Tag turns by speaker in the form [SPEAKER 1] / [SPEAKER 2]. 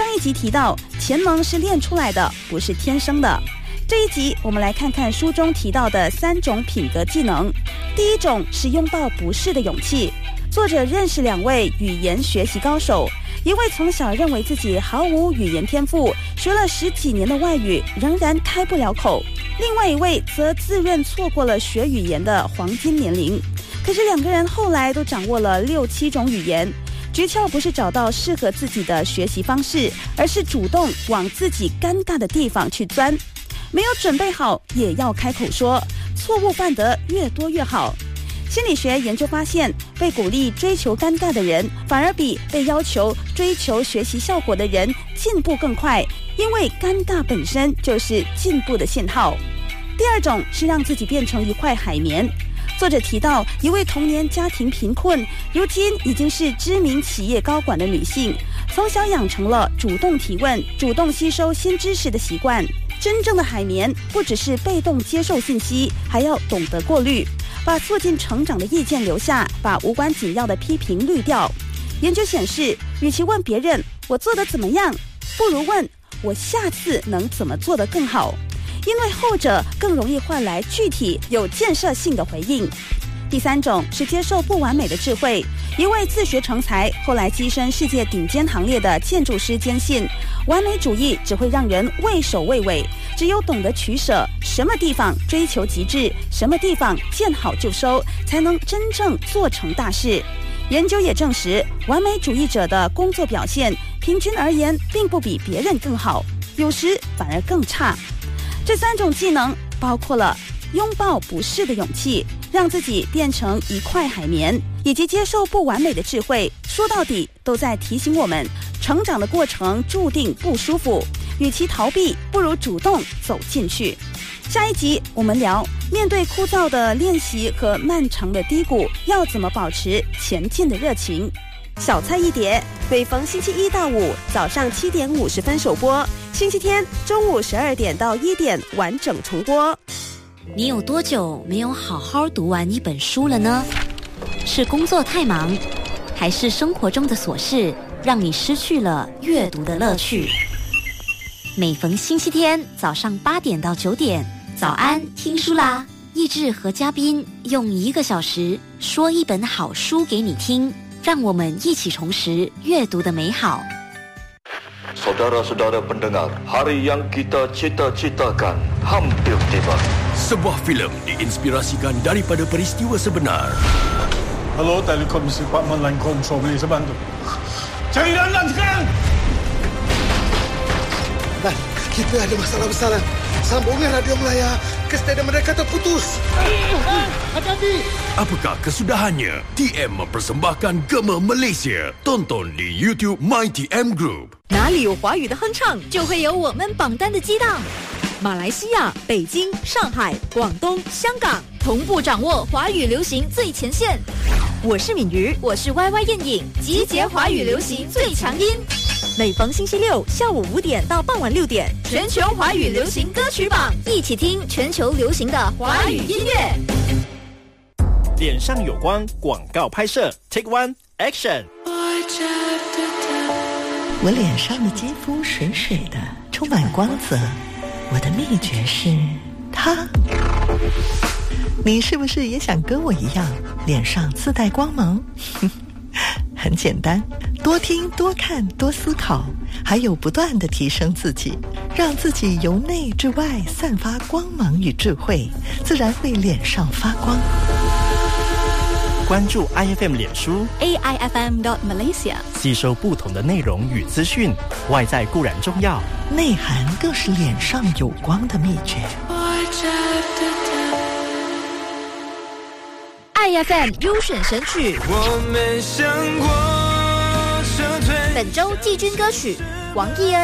[SPEAKER 1] 上一集提到，潜能是练出来的，不是天生的。这一集我们来看看书中提到的3种品格技能。第一种是拥抱不适的勇气。作者认识2位语言学习高手，一位从小认为自己毫无语言天赋，学了10几年的外语仍然开不了口；另外一位则自认错过了学语言的黄金年龄。可是2个人后来都掌握了6、7种语言。诀窍不是找到适合自己的学习方式，而是主动往自己尴尬的地方去钻。没有准备好也要开口说，错误犯得越多越好。心理学研究发现，被鼓励追求尴尬的人，反而比被要求追求学习效果的人进步更快，因为尴尬本身就是进步的信号。第二种是让自己变成一块海绵。作者提到，一位童年家庭贫困，如今已经是知名企业高管的女性，从小养成了主动提问、主动吸收新知识的习惯。真正的海绵不只是被动接受信息，还要懂得过滤，把促进成长的意见留下，把无关紧要的批评滤掉。研究显示，与其问别人我做得怎么样，不如问我下次能怎么做得更好，因为后者更容易换来具体有建设性的回应。第3种是接受不完美的智慧。一位自学成才，后来跻身世界顶尖行列的建筑师坚信，完美主义只会让人畏首畏尾，只有懂得取舍，什么地方追求极致，什么地方见好就收，才能真正做成大事。研究也证实，完美主义者的工作表现平均而言并不比别人更好，有时反而更差。这3种技能包括了拥抱不适的勇气，让自己变成一块海绵，以及接受不完美的智慧。说到底都在提醒我们，成长的过程注定不舒服，与其逃避，不如主动走进去。下一集我们聊，面对枯燥的练习和漫长的低谷，要怎么保持前进的热情。小菜一碟，每逢星期1到5早上7点50分首播，星期天中午12点到1点完整重播。
[SPEAKER 2] 你有多久没有好好读完一本书了呢？是工作太忙，还是生活中的琐事让你失去了阅读的乐趣？每逢星期天早上8点到9点，早安听书啦！益智和嘉宾用1个小时说一本好书给你听，让我们一起重拾阅读的美好。
[SPEAKER 3] Saudara-saudara pendengar, hari yang kita cita-citakan hampir tiba.
[SPEAKER 4] Sebuah filem diinspirasikan daripada peristiwa sebenar.
[SPEAKER 5] Hello, Telekomisi Department Line Control, boleh saya bantu? Cari Dandan sekarang!
[SPEAKER 6] Dan, kita ada masalah besar. Sambungan radio Melaya ke stadium mereka terputus.
[SPEAKER 5] Hati-hati!
[SPEAKER 4] Apakah kesudahannya? TM mempersembahkan Gema Malaysia. Tonton di YouTube MyTM Group.
[SPEAKER 7] 哪里有华语的哼唱，就会有我们榜单的激荡。马来西亚、北京、上海、广东、香港同步掌握华语流行最前线。我是敏瑜，我是 YY 燕影，集结华语流行最强音。每逢星期6下午5点到傍晚6点，全球华语流行歌曲榜，一起听全球流行的华语音乐。
[SPEAKER 8] 脸上有光广告拍摄 Take One Action。
[SPEAKER 9] 我脸上的肌肤水水的，充满光泽。我的秘诀是它。你是不是也想跟我一样，脸上自带光芒？很简单，多听、多看、多思考，还有不断地提升自己，让自己由内至外散发光芒与智慧，自然会脸上发光。
[SPEAKER 8] 关注 IFM 脸书
[SPEAKER 7] AIFM.Malaysia，
[SPEAKER 8] 吸收不同的内容与资讯，外在固然重要，
[SPEAKER 9] 内涵更是脸上有光的秘诀。
[SPEAKER 7] IFM 优选神曲，
[SPEAKER 10] 我没想过撤退。
[SPEAKER 7] 本周季军歌曲王艺恩。